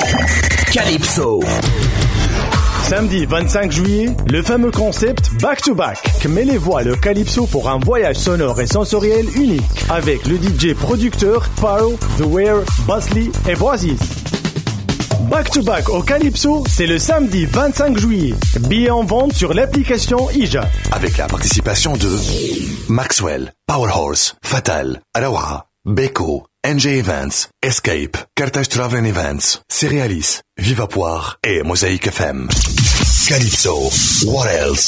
Calypso. Samedi 25 juillet, le fameux concept Back to Back met les voix le Calypso pour un voyage sonore et sensoriel unique avec le DJ producteur Paro, The Wear, Buzzly et Boaziz. Back to Back au Calypso, c'est le samedi 25 juillet. Billets en vente sur l'application IJA. Avec la participation de Maxwell, Powerhorse, Fatal, Arawa, Beko, NJ Events, Escape, Carthage Travel Events, Cerealis, Vivapoire et Mosaic FM. Calypso, what else?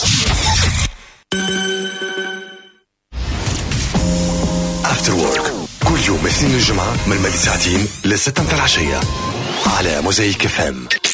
After Work, كل يوم اثنين الجمعة من الماضي ساعتين للستة متاع العشية على موزايك FM.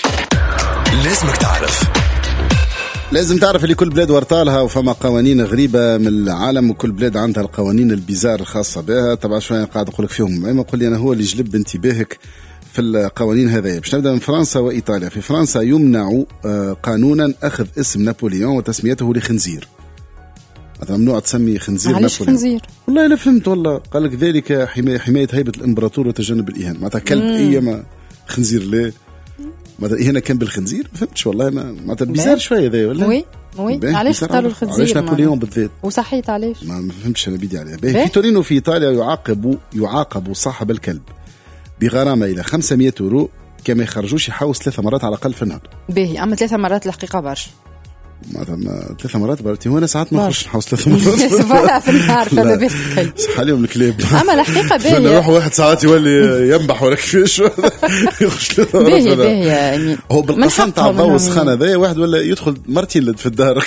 لازم تعرف اللي كل بلاد ورطالها وفما قوانين غريبة من العالم وكل بلاد عندها القوانين البيزار الخاصة بها. طبعا شوية قاعد أقولك فيهم أما قل لي أنا هو اللي جلب انتباهك في القوانين هذه. باش نبدأ من فرنسا وإيطاليا. في فرنسا يمنع قانونا أخذ اسم نابليون وتسميته لخنزير. مثلا ممنوع تسمي خنزير نابليون. خنزير والله لا فهمت والله. قال لك ذلك حماية هيبة الإمبراطور وتجنب الإهانة. معناتها كلب أيما خنزير ليه معناتها هنا كان بالخنزير ما فهمتش والله ما بيزار شويه ذا ولا وي علاش اختاروا الخنزير علاش نابليون بالذات وصحيت علاش ما فهمتش انا بيدي عليها. في تورينو في ايطاليا يعاقب صاحب الكلب بغرامه الى 500 يورو كما يخرجوش يحوس 3 مرات على الاقل في النهار. باهي اما 3 مرات الحقيقه برشا معناتها 3 مرات برتي وانا ساعات ما نخرجش نحوس 3 مرات في النهار فما بالك صح عليهم الكلاب. اما الحقيقه باهي نروح واحد ساعات يولي ينبح ولا كيفاش يخرج 3 مرات باهي يعني هو بالقسم تاع الضوء السخان هذا واحد ولا يدخل مرتين في الدار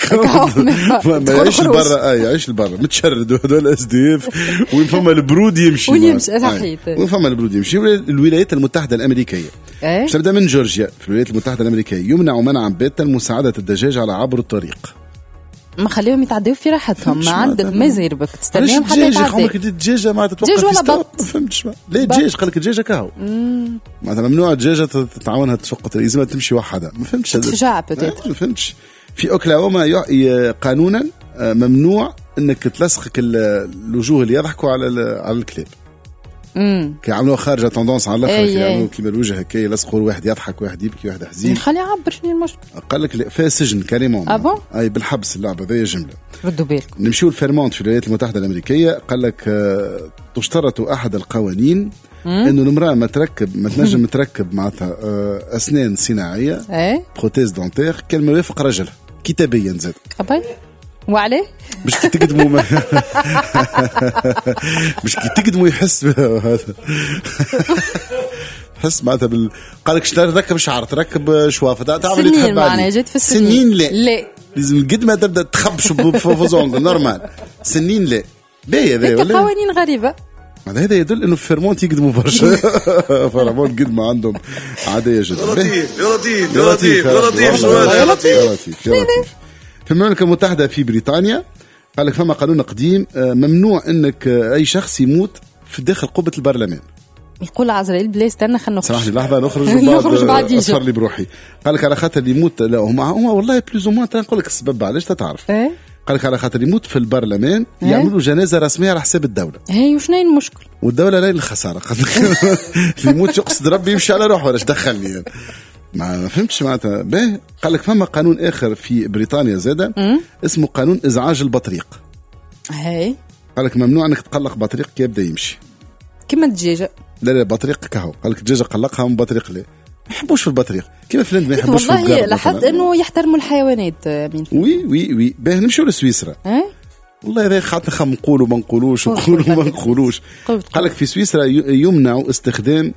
ما يعيش برا يعيش برا متشرد وهذول اس دي اف وين فما البرود يمشي صحيت وين فما البرود يمشي. الولايات المتحده الامريكيه باش تبدا من جورجيا في الولايات المتحده الامريكيه يمنع منعا باتا مساعده الدجاج على عبر الطريق. ما خليهم يتعدوا في راحتهم ما عندك ما يزيربك تستناهم حتى يتعدوا. خمك الدجاجه ما تتوقف دجاج ولا بط ما فهمتش ليه الدجاج قال لك الدجاجه كاهو مثلا ممنوع الدجاجه تتعاونها تسقط لازم تمشي وحدها ما فهمتش تفجع بتاتر ما فهمتش. في اوكلاهوما قانونا ممنوع انك تلصقك الوجوه اللي يضحكوا على الكلاب. كيعملوا خارجه توندونس على الاخر كيعملوا كيما الوجه هكا يلصقوا واحد يضحك واحد يبكي واحد حزين. خلي يعبر شنو المشكل. قال لك فيها سجن كريمون اي بالحبس اللعبه ذي جمله. ردوا بالكم نمشيو لفيرمونت في الولايات المتحده الامريكيه. قال لك تشترط احد القوانين انه المراه ما تنجم تركب معناتها اسنان صناعيه بروتيز دونتير كلمه يوافق رجلها كتابيا زاد. وعليه مش تقدموا مش تقدموا يحس هذا حس معناتها قالك تركب شعر تركب شوافه تعمل اللي تحب عليه. جيت في السنين لا لازم قد ما تبدا تخبش بفوزونغ نورمال سنين لا باهي هذا ولا قوانين غريبه. هذا يدل انه في فيرمونت يقدموا برشا فيرمونت قد ما عندهم عاديه جدا. يا لطيف في المملكة المتحدة في بريطانيا قال لك فما قانون قديم ممنوع انك اي شخص يموت في داخل قبة البرلمان. يقول عزرائيل بلا استنى خلينا نخرج. سامحني لحظة نخرج بعد أصفر لي بروحي. قال لك على خاطر اللي يموت لا هما والله بلوز ما نقول لك السبب علاش تعرف. قال لك على خاطر يموت في البرلمان يعملوا جنازة رسمية على حساب الدولة. وشنو المشكل؟ والدولة لا الخسارة اللي يموت يقصد ربي يمشي على روحه ولاش دخلني يعني. ما فهمتش معناتها باهي. قال لك فما قانون اخر في بريطانيا زاده اسمه قانون ازعاج البطريق. قال لك ممنوع انك تقلق بطريق كي يبدا يمشي كيما الدجاجه. لا بطريق كهو. قال لك الدجاجه قلقها من بطريق لا ما يحبوش في البطريق كيما في الهند ما يحبوش في القرب. والله لاحظت انه يحترموا الحيوانات مين. وي باهي نمشيو لسويسرا. والله هذا خاطر نقولوا ما نقولوش نقولوا ما نقولوش. قال لك في سويسرا يمنع استخدام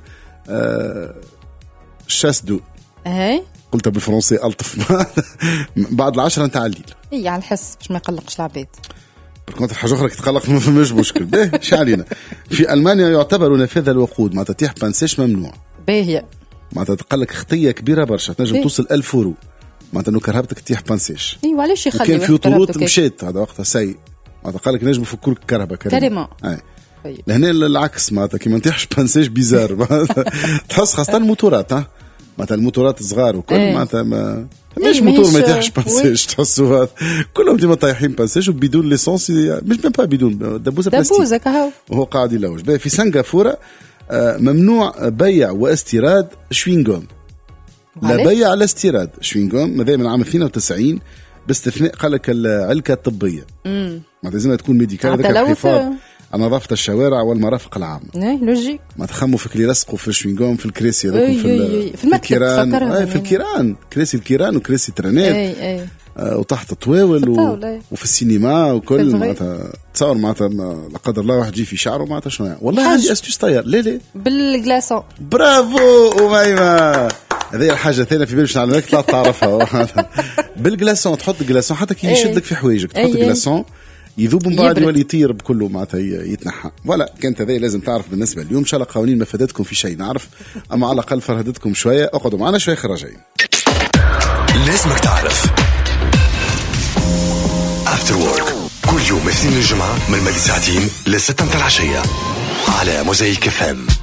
الشاسدو. قلتها بالفرنسي ألطف بعد 10 نتاع الليل. على الحس باش ما يقلقش العباد. كنت حاجه اخرى تقلق ما فماش مشكل. باهي ايش علينا. في المانيا يعتبر نفاذ الوقود معناتها تيح بانسيش ممنوع. باهي معناتها تقلق خطيه كبيره برشا تنجم توصل 1000 يورو معناتها انه كرهبتك تيح بانسيش. وعلاش يخلي كان في طرود مشيت هذا وقتها سي معناتها قال لك نجم يفكوا لك كرهبه كريمون. لهنا العكس معناتها كي ما نطيحش بانسيش بيزار تحس خاصه الموتورات معناتها الموتورات الصغار وكل معناتها مش موتور ما يطيحش بانسيج تحسوا هذا كلهم ديما طايحين بانسيج وبدون ليسونس مش ما بدون دبوزه بلاستيك وهو قاعد يلوج. في سنغافورة ممنوع بيع واستيراد شوينغوم لا بيع على استيراد شوينغوم ماذا من عام 92 باستثناء قال لك العلكة الطبية ما لازم تكون ميديكال هذاك الحفاظ على نظافة الشوارع والمرافق العامة. لوجيك. ما تخموا فيك اللي يلصقوا في الشوينغوم في الكراسي هذوك في الكيران في الكيران كراسي الكيران وكراسي الترانات وتحت الطواول وفي السينما وكل معناتها تصور معناتها لا قدر الله واحد يجي في شعره معناتها شنو والله عندي استوس طير لا بالجلاسون. برافو أميمة هذه الحاجة ثانية في بالي باش نعلمك لا تعرفها بالجلاسون تحط الجلاسون حتى كي يشدك في حوايجك تحط الجلاسون يذوب من بعد يولي يطير بكله معناتها يتنحى. ولا كانت هذه لازم تعرف بالنسبة اليوم إن شاء الله قوانين ما فادتكم في شيء نعرف أما على الأقل فرهدتكم شوية. اقعدوا معنا شوية خراجين لازمك تعرف After Work كل يوم اثنين الجمعة من 2 ساعتين ل6 متاع العشية على موزايك FM.